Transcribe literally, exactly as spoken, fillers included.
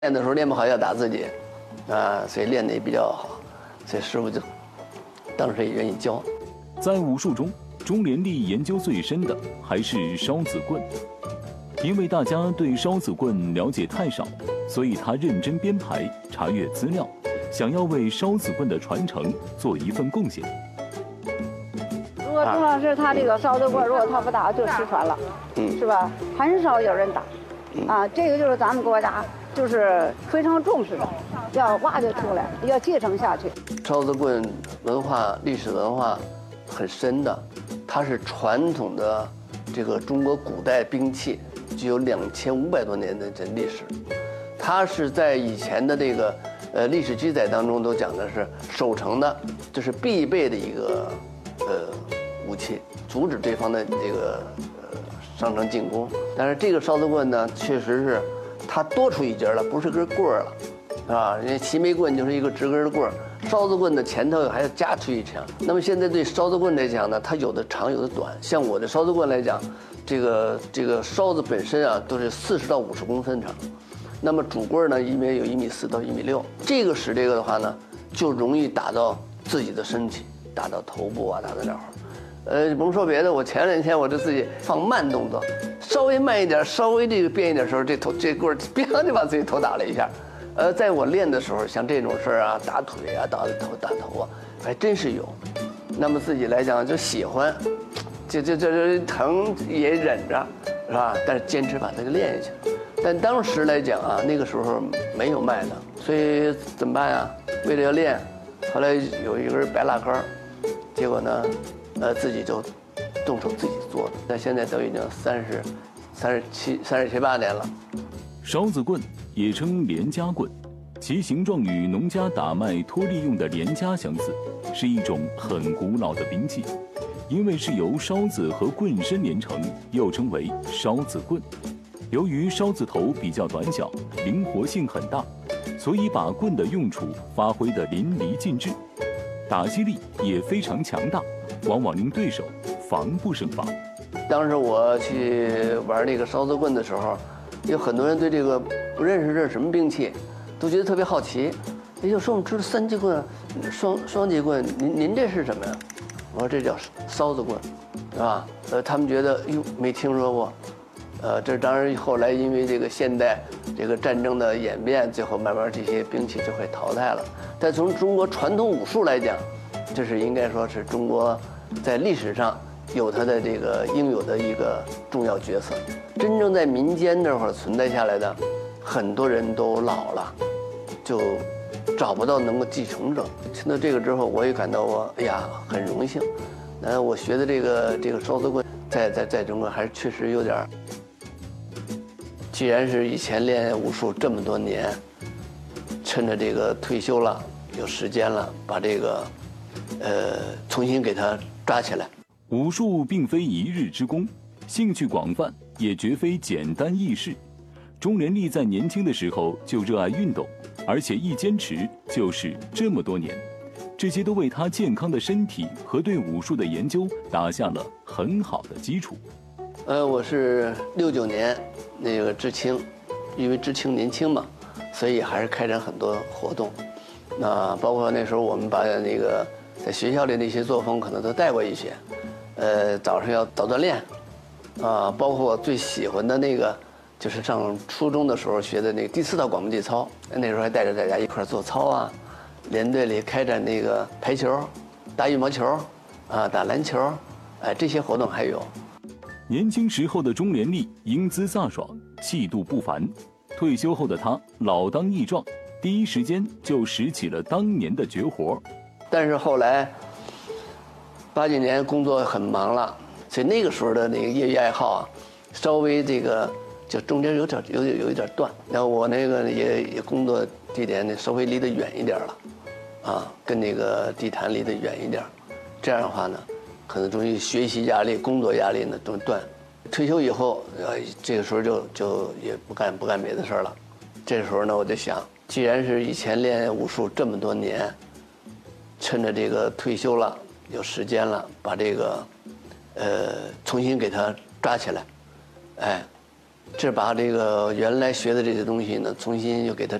练的时候练不好要打自己，啊，所以练得也比较好，所以师傅就当时也愿意教。 在武术中，钟连丽研究最深的还是烧子棍，因为大家对烧子棍了解太少，所以他认真编排、查阅资料，想要为烧子棍的传承做一份贡献。 如果钟老师他这个烧子棍，如果他不打就失传了，嗯，是吧？很少有人打，啊，这个就是咱们国家就是非常重视的，要挖掘出来，要继承下去。 烧子棍文化历史文化很深的，它是传统的这个中国古代兵器，具有两千五百多年的这历史。它是在以前的这个呃历史记载当中都讲的是守城的，这是必备的一个呃武器，阻止对方的这个呃上城进攻。但是这个烧子棍呢，确实是它多出一节了，不是根棍儿了，啊，人家齐眉棍就是一个直根的棍儿，烧子棍的前头还要加出一枪。那么现在对烧子棍来讲呢，它有的长有的短。像我的烧子棍来讲，这个这个烧子本身啊都是四十到五十公分长，那么主棍呢，因为有一米四到一米六，这个使这个的话呢，就容易打到自己的身体，打到头部啊，打到哪儿。呃，甭说别的，我前两天我就自己放慢动作，稍微慢一点，稍微这个变一点的时候，这头这棍儿砰就把自己头打了一下。呃，在我练的时候，像这种事儿啊，打腿啊，打头打头啊，还真是有。那么自己来讲就喜欢，就就就就疼也忍着，是吧？但是坚持把它给练下去。但当时来讲啊，那个时候没有卖的，所以怎么办呀？为了要练，后来有一根白蜡杆，结果呢，呃，自己就动手自己做的。但现在都已经三十、三十七、三十七八年了。 烧子棍也称连夹棍，其形状与农家打麦脱粒用的连夹相似，是一种很古老的兵器。因为是由烧子和棍身连成，又称为烧子棍。由于烧子头比较短小，灵活性很大，所以把棍的用处发挥得淋漓尽致，打击力也非常强大，往往令对手防不胜防。 当时我去玩那个烧子棍的时候，有很多人对这个不认识这是什么兵器，都觉得特别好奇。哎，有时候我们知道三节棍、双双节棍，您您这是什么呀？我说这叫烧子棍，是吧？呃，他们觉得哟没听说过。呃，这当然后来因为这个现代这个战争的演变，最后慢慢这些兵器就会淘汰了。但从中国传统武术来讲，这是应该说是中国在历史上有它的这个应有的一个重要角色。真正在民间那会儿存在下来的，很多人都老了，就找不到能够继承者。听到这个之后，我也感到我哎呀很荣幸。那我学的这个这个烧子棍，在在在中国还是确实有点。既然是以前练武术这么多年，趁着这个退休了有时间了，把这个呃重新给它抓起来。 武术并非一日之功，兴趣广泛也绝非简单易事。钟连丽在年轻的时候就热爱运动，而且一坚持就是这么多年，这些都为他健康的身体和对武术的研究打下了很好的基础。 呃，我是六九年那个知青，因为知青年轻嘛，所以还是开展很多活动。那包括那时候我们把那个在学校里那些作风可能都带过一些。呃，早上要早锻炼，啊，包括我最喜欢的那个，就是上初中的时候学的那个第四套广播体操，那时候还带着大家一块做操啊，连队里开展那个排球、打羽毛球，啊，打篮球，哎，这些活动还有。 年轻时候的钟连丽英姿飒爽，气度不凡。退休后的他老当益壮，第一时间就拾起了当年的绝活。 但是后来八几年工作很忙了，所以那个时候的那个业余爱好啊，稍微这个就中间有点有有有一点断。然后我那个也也工作地点呢稍微离得远一点了，啊，跟那个地坛离得远一点，这样的话呢。可能终于学习压力、工作压力呢都断。退休以后，呃，这个时候就就也不干不干别的事儿了。这时候呢，我就想，既然是以前练武术这么多年，趁着这个退休了，有时间了，把这个，呃，重新给它抓起来，哎， 这把这个原来学的这些东西呢，重新又给它